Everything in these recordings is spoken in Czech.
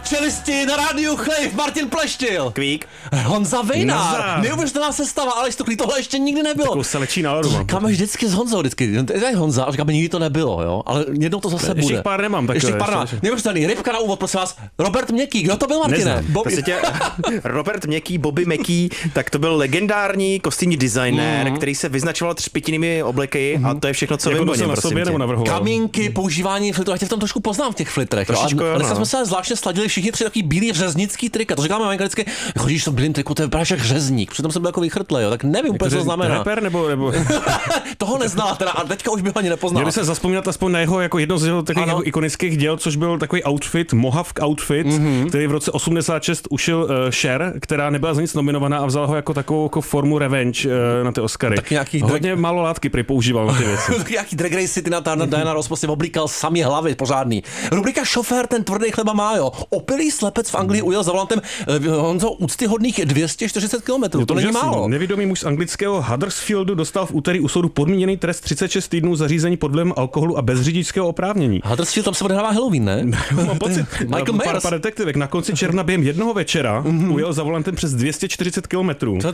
Čelisti na rádiu Chlejv, Martin Pleštil. Kvík. Honza Vejnár. Neuvěřitelná sestava, ale tohle ještě nikdy nebylo. Takovou selečí náladu mám. Říkáme vždycky s Honzou, je Honza, a říkáme, nikdy to nebylo, jo, ale jednou to zase bude. Ještě pár nemám takové. Ještě pár. Neuvěřitelný, rybka na úvod, prosím vás. Robert Měkký, kdo to byl, Martine? Robert Měkký, Bobby Měkký, tak to byl legendární kostýmní designér, který se vyznačoval třpitinými obleky a to je všechno, co vím o něm, prosím tě. Kamínky, používání filtrů, já tě v tom trošku poznám v těch filtrech. A dneska jsme se zvláštně sladili všichni tři takový bílý řeznický trika. To říkáme anglicky, chodíš v tom bílém triku, to je právě řezník. Přitom jsem byl jako vychrtlej, jo, tak nevím úplně, co to znamená. Rapper nebo... Toho neznala teda, a teďka už bych ani nepoznal. Měli se zaspomínat aspoň na jeho jako jedno z jeho takových jako ikonických děl, což byl takový outfit, Mohawk outfit, který v roce 86 ušil Cher, která nebyla za nic nominovaná a vzala ho jako takovou jako formu revenge na ty Oscary. Hodně málo látky používal na ty věci. Taky nějaký drag race ty na Diana Ross prostě oblíkal sami hlavy pořádný. Rubrika Šofér, ten tvrdý chleba má, jo. Opilý slepec v Anglii ujel za volantem Honzo úctyhodných 240 km. To není málo. Nevědomý muž z anglického Huddersfieldu dostal v úterý u soudu podmíněný trest 36 týdnů za řízení pod vlivem alkoholu a bez řidičského oprávnění. Huddersfield, tam se odehrává Halloween, ne? Mám pocit. Michael Myers. Pár detektivek na konci června během jednoho večera ujel za volantem přes 240 km.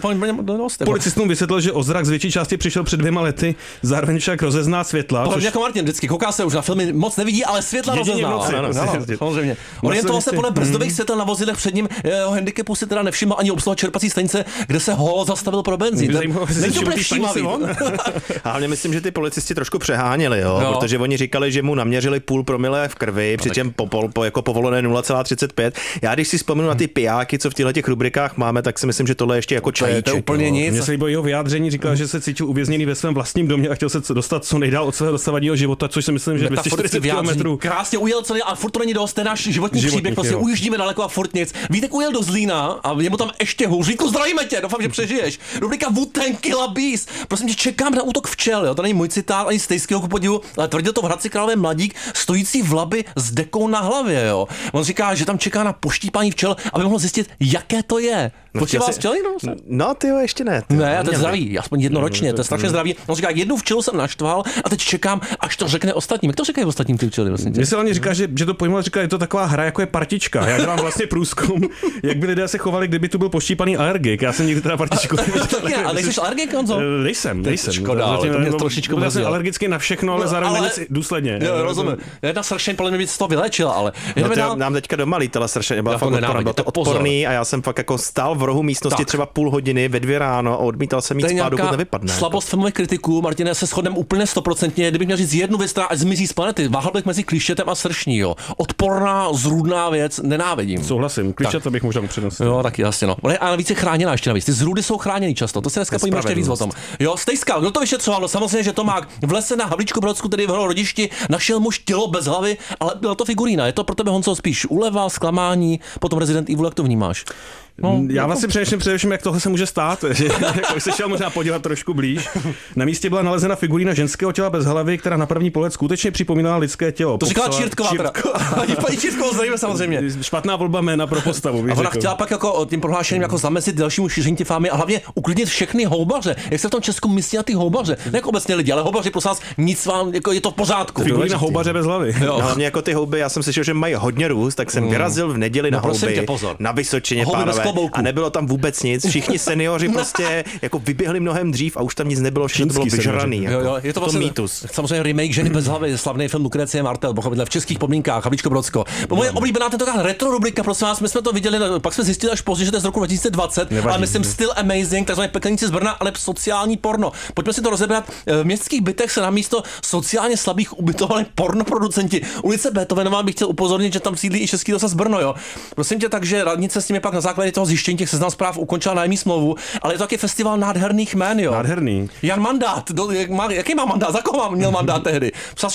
Policistům vysvětlil, že o zrak z větší části přišel před 2 lety, zároveň však rozezná světla. Což... jako Martin vždycky kouká se už na filmy, moc nevidí, ale světla rozezná. Samozřejmě. Orientoval se podle brzdových světel na vozidlech před ním, jeho handicapu si teda nevšiml ani obsluha čerpací stanice, kde se zastavil pro benzín. Není to všímavý. Hlavně myslím, že ty policisti trošku přeháněli, jo, protože oni říkali, že mu naměřili 0,5 promile v krvi, přičem jako povolené 0,35. Já když si vzpomenu na ty pijáky, co v těchto rubrikách máme, tak si myslím, že tohle ještě jako čajíček. To je úplně nic. Mně se líbilo jeho vyjádření, říkal, že se cítil uvězněný ve svém vlastním domě a chtěl se dostat co nejdál od svého dosavadního života, což si myslím, že 240 km. Krásně ujel celý a furt to není dost, ten náš životní příběh, prostě ujíždíme daleko a furt nic. Vítek ujel do Zlína a je mu tam ještě hůř. Vítku, zdravíme tě, doufám, že přežiješ. Rubrika Wu-Tang Killa Bees. Prosím tě, čekám na útok včel, jo. To není můj citát ani Stejského, ku podivu, ale tvrdil to v Hradci Králové mladík, stojící v labi s dekou na hlavě, jo. On říká, že tam čeká na poštípání včel, aby mohl zjistit, jaké to je. Počívá vás včely? No, ty jo, ještě ne. Ne, a to je zdravý, aspoň jednoročně, to je strašně zdravý. On říká, jednu včelu jsem naštval a teď čekám, až to řekne ostatním. Jak to říkají ostatním ty včely vlastně? Mně se hlavně říká, že to pojmoval, říká, je to taková hra, jako je partička. Já dělám vlastně průzkum, jak by lidé se chovali, kdyby tu byl poštípaný alergik. Já jsem nikdy teda partičku. Ale nejsi alergik, Honzo? Nejsem. Škoda, ale to mě trošičku mrzí. Já jsem alergický na všechno, ale zároveň nic důsledně. Jo, rozumím. Jedna sršeň podle mě by to vylečila, ale nám teďka doma lítala sršeň, byla fakt odporný a já jsem fakt jako stál v rohu místnosti třeba půl hodiny ve 2 ráno a odmítal jsem jít spát, dokud nevypadne. Slabost filmových kritiků, Martine, se shodneme úplně 100%. Kdybych měl říct jednu věc, ať zmizí z planety, váhal bych mezi klištětem a sršní, jo. Odporná, zrůdná věc, nenávidím. Souhlasím, klištět bych možná přednosil. Jo, taky jasně, no. Ale víc je chráněná ještě navíc. Ty zrůdy jsou chráněný často. To se dneska pojíme ještě víc o tom. Jo, Stejska, kdo to vyšetřoval? No samozřejmě, že Tomák v lese na Havlíčkobrodsku, tedy v jeho rodišti, našel muž tělo bez hlavy, ale byla to figurína. Je to pro tebe, Honzo, spíš úleva, zklamání, potom Resident Evil, jak to vnímáš? No, já vlastně především, jak tohle se může stát, že jako se šel možná podívat trošku blíž. Na místě byla nalezena figurína ženského těla bez hlavy, která na první pohled skutečně připomínala lidské tělo. To říkala Čírtková. Paní Čírtkovou zdravíme samozřejmě. Špatná volba jména pro postavu. A ona chtěla pak jako tím prohlášením jako zamezit dalšímu šíření ty fámy a hlavně uklidnit všechny houbaře. Jak se v tom Česku myslí na ty houbaře? Ne jako obecně lidi, ale houbaři, prosím vás, nic vám, jako je to v pořádku. Figurína houbaře bez hlavy. Hlavně jako ty houby, já jsem slyšel, že mají hodně růst, tak jsem vyrazil v neděli na houby na Vysočině, pánové, a nebylo tam vůbec nic. Všichni seniori prostě jako vyběhli mnohem dřív a už tam nic nebylo, všechno to bylo vyžraný. Jo, je to vlastně mýtus. Samozřejmě remake Ženy bez hlavy, slavný film Lukrecie Martel, pochopitelně v českých podmínkách, Havlíčko-Brodsko. Moje oblíbená tentokrát retro rubrika, prosím vás, my jsme to viděli, pak jsme zjistili až později, že to je z roku 2020, ale myslím Still Amazing, takzvané Pekelníci z Brna, ale sociální porno. Pojďme si to rozebrat. V městských bytech se na místo sociálně slabých ubytovali pornoproducenti. Ulice Beethovenová bych chtěl upozornit, že tam sídlí i Český rozhlas Brno, jo. Prosím tě, takže radnice s nimi pak na základě toho zjištění těch seznam zpráv ukončila nájemní smlouvu, ale je to taky festival nádherných jmén, jo. Nádherný. Jan Mandát, jaký má mandát? Za koho měl mandát tehdy?